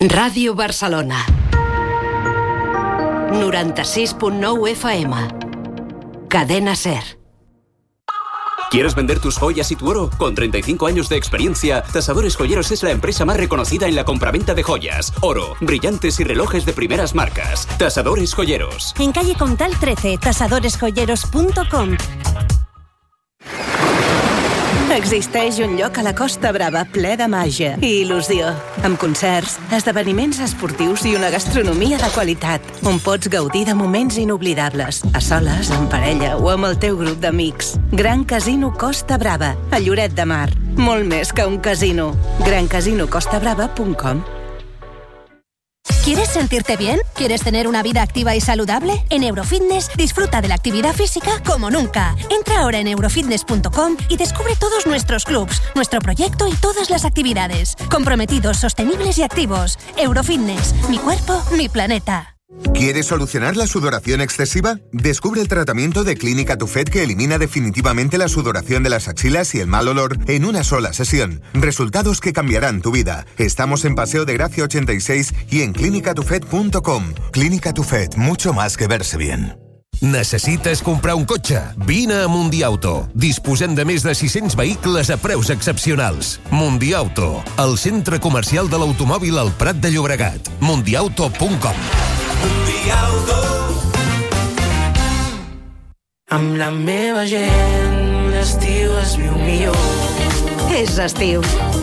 Ràdio Barcelona 96.9 FM. Cadena SER. ¿Quieres vender tus joyas y tu oro? Con 35 años de experiencia, Tasadores Joyeros es la empresa más reconocida en la compraventa de joyas, oro, brillantes y relojes de primeras marcas. Tasadores Joyeros. En calle Comtal 13, tasadoresjoyeros.com. Existeix un lloc a la Costa Brava ple de màgia i il·lusió, amb concerts, esdeveniments esportius i una gastronomia de qualitat, on pots gaudir de moments inoblidables, a soles, en parella o amb el teu grup d'amics. Gran Casino Costa Brava, a Lloret de Mar. Molt més que un casino. GranCasinoCostaBrava.com. ¿Quieres sentirte bien? ¿Quieres tener una vida activa y saludable? En Eurofitness disfruta de la actividad física como nunca. Entra ahora en eurofitness.com y descubre todos nuestros clubs, nuestro proyecto y todas las actividades. Comprometidos, sostenibles y activos. Eurofitness. Mi cuerpo, mi planeta. ¿Quieres solucionar la sudoración excesiva? Descubre el tratamiento de Clínica Tufet que elimina definitivamente la sudoración de las axilas y el mal olor en una sola sesión. Resultados que cambiarán tu vida. Estamos en Paseo de Gracia 86 y en clinicatufet.com. Clínica Tufet, mucho más que verse bien. Necessites comprar un cotxe? Vine a Mundiauto. Disposem de més de 600 vehicles a preus excepcionals. Mundiauto, el centre comercial de l'automòbil al Prat de Llobregat. Mundiauto.com. Mundiauto. Amb la meva gent, l'estiu es viu millor. És estiu.